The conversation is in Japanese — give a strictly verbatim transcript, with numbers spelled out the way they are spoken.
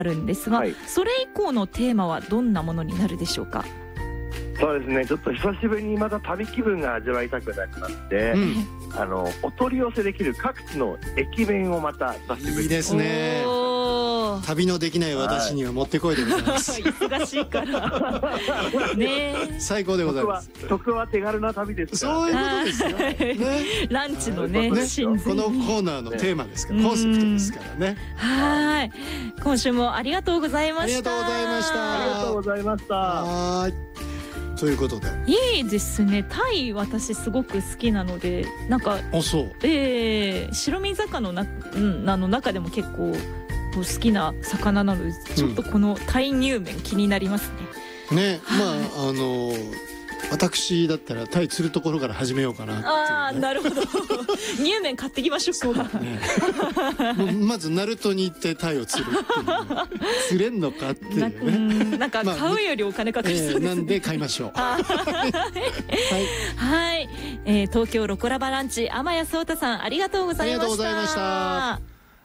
あるんですが、はい、それ以降のテーマはどんなものになるでしょうか？ そうですね、ちょっと久しぶりにまた旅気分が味わいたくなりまして、うん、あのお取り寄せできる各地の駅弁をまた久しぶりに。 いいですね。旅のできない私にはもってこいでございます。 忙しいからね。 最高でございます。 徳は手軽な旅ですから。 そういうことですよ、ね、 ランチのね、 ね、このコーナーのテーマですから、コンセプトですからね。 はい、今週もありがとうございました。 ありがとうございました。 ありがとうございました。 はい、ということでいいですね。タイ私すごく好きなので、なんかあ、そう、 えー、白身魚のな、うん、あの中でも結構好きな魚なので、ちょっとこのタイ乳麺気になりますね。 ね、まああの私だったらタイ釣るところから始めようかなっていう、ね、 ああ、なるほど。乳麺買ってきましょうか。 そうだね。もうまず鳴門に行ってタイを釣るっていう、ね、釣れんのかっていうね。 なんか買うよりお金かかりそうです、ね。 まあえー、なんで買いましょう。はい、 はい、えー、東京ロコラバランチ天谷壮太さんありがとうございました。ありがとうございました。